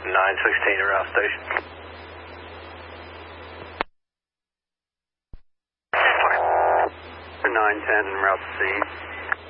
916 around station. 910 en route to scene.